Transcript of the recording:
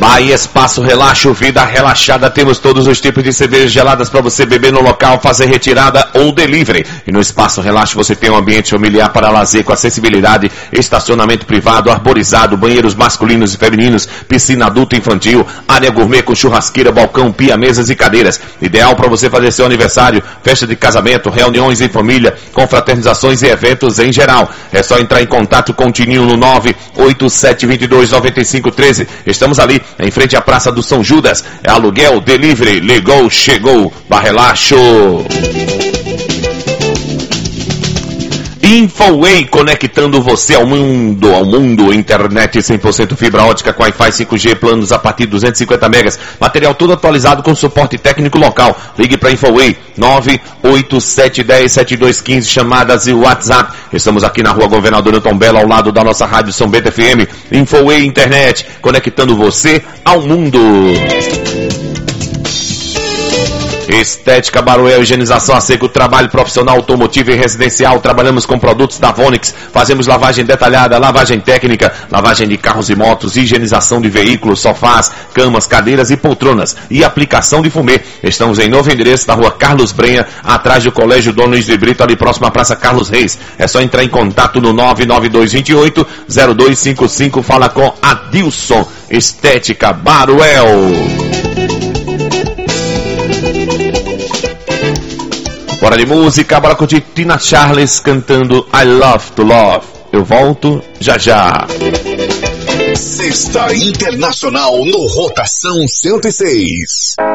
Bar e Espaço Relaxo, vida relaxada. Temos todos os tipos de cervejas geladas para você beber no local, fazer retirada ou delivery. E no Espaço Relaxo você tem um ambiente familiar para lazer com acessibilidade, estacionamento privado, arborizado, banheiros masculinos e femininos, piscina adulta e infantil, área gourmet com churrasqueira, balcão, pia, mesas e cadeiras. Ideal para você fazer seu aniversário, festa de casamento, reuniões em família, confraternizações e eventos em geral. É só entrar em contato com o Tininho no 987229513. Estamos ali em frente à Praça do São Judas. É aluguel, delivery, ligou, chegou. Bar Relaxo. Infoway, conectando você ao mundo, internet 100% fibra ótica com Wi-Fi 5G, planos a partir de 250 megas, material todo atualizado com suporte técnico local. Ligue para Infoway, 987107215, chamadas e WhatsApp. Estamos aqui na rua Governador Newton Belo, ao lado da nossa rádio São Bento FM. Infoway Internet, conectando você ao mundo. Estética Baruel, higienização a seco, trabalho profissional, automotivo e residencial. Trabalhamos com produtos da Vonix, fazemos lavagem detalhada, lavagem técnica, lavagem de carros e motos, higienização de veículos, sofás, camas, cadeiras e poltronas e aplicação de fumê. Estamos em novo endereço na rua Carlos Brenha, atrás do Colégio Dom Luiz de Brito, ali próximo à Praça Carlos Reis. É só entrar em contato no 99228-0255, fala com Adilson. Estética Baruel. Bora de música, bora curtir Tina Charles cantando I Love to Love. Eu volto já já. Sexta Internacional no Rotação 106.